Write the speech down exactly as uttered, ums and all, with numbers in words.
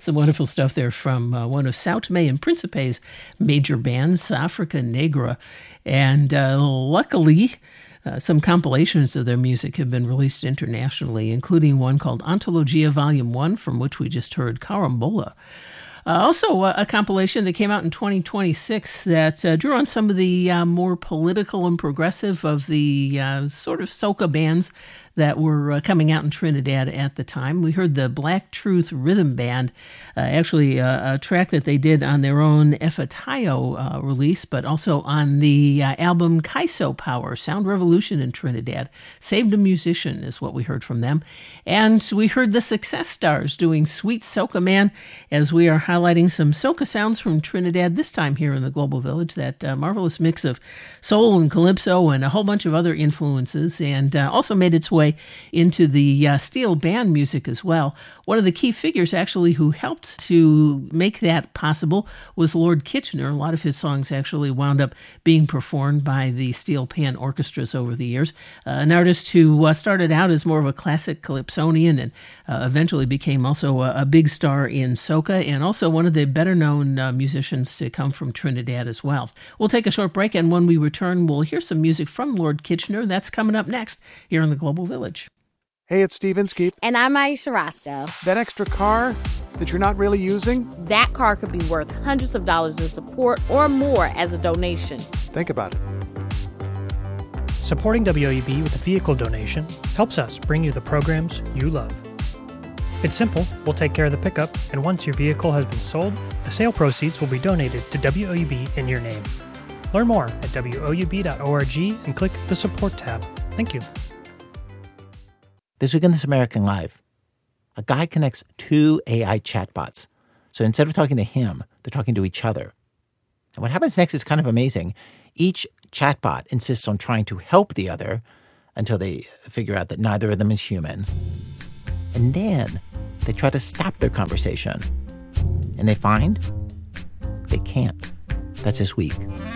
Some wonderful stuff there from uh, one of Sao Tome and Principe's major bands, Africa Negra. And uh, luckily, uh, some compilations of their music have been released internationally, including one called Ontologia Volume one, from which we just heard Carambola. Uh, also, uh, a compilation that came out in twenty twenty-six that uh, drew on some of the uh, more political and progressive of the uh, sort of soca bands that were uh, coming out in Trinidad at the time. We heard the Black Truth Rhythm Band, uh, actually uh, a track that they did on their own Efatayo uh, release, but also on the uh, album Kaiso Power, Sound Revolution in Trinidad. Saved a Musician is what we heard from them. And we heard the Success Stars doing Sweet Soca Man, as we are highlighting some soca sounds from Trinidad, this time here in the Global Village, that uh, marvelous mix of soul and calypso and a whole bunch of other influences, and uh, also made its way into the uh, steel band music as well. One of the key figures, actually, who helped to make that possible was Lord Kitchener. A lot of his songs actually wound up being performed by the steel pan orchestras over the years. Uh, an artist who uh, started out as more of a classic calypsonian and uh, eventually became also a, a big star in soca, and also one of the better-known uh, musicians to come from Trinidad as well. We'll take a short break, and when we return, we'll hear some music from Lord Kitchener. That's coming up next here in the Global Village. Hey, it's Steve Inskeep. And I'm Aisha Roscoe. That extra car that you're not really using? That car could be worth hundreds of dollars in support or more as a donation. Think about it. Supporting W O U B with a vehicle donation helps us bring you the programs you love. It's simple. We'll take care of the pickup, and once your vehicle has been sold, the sale proceeds will be donated to W O U B in your name. Learn more at W O U B dot org and click the Support tab. Thank you. This week on This American Life, a guy connects two A I chatbots. So instead of talking to him, they're talking to each other. And what happens next is kind of amazing. Each chatbot insists on trying to help the other until they figure out that neither of them is human. And then they try to stop their conversation. And they find they can't. That's this week.